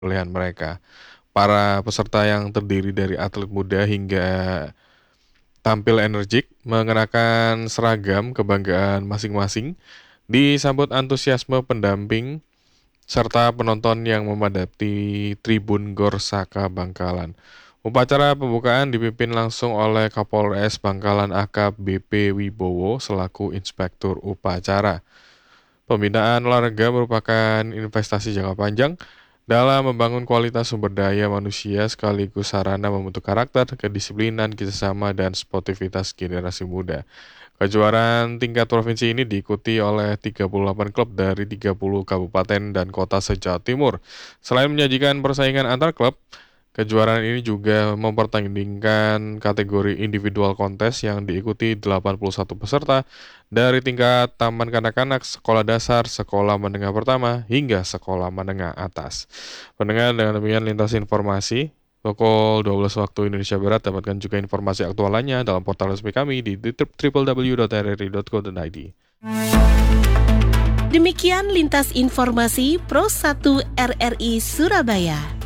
pilihan mereka. Para peserta yang terdiri dari atlet muda hingga tampil energik, mengenakan seragam kebanggaan masing-masing, disambut antusiasme pendamping serta penonton yang memadati Tribun Gor Saka Bangkalan. Upacara pembukaan dipimpin langsung oleh Kapolres Bangkalan AKBP Wibowo selaku Inspektur Upacara. Pembinaan olahraga merupakan investasi jangka panjang dalam membangun kualitas sumber daya manusia sekaligus sarana membentuk karakter, kedisiplinan, kerjasama, dan sportivitas generasi muda. Kejuaraan tingkat provinsi ini diikuti oleh 38 klub dari 30 kabupaten dan kota se-Jawa Timur. Selain menyajikan persaingan antar klub, kejuaraan ini juga mempertandingkan kategori individual kontes yang diikuti 81 peserta dari tingkat taman kanak-kanak, sekolah dasar, sekolah menengah pertama, hingga sekolah menengah atas. Pendengar, dengan demikian lintas informasi pukul 12 waktu Indonesia Barat. Dapatkan juga informasi aktual lainnya dalam portal resmi kami di www.rri.co.id. Demikian lintas informasi Pro 1 RRI Surabaya.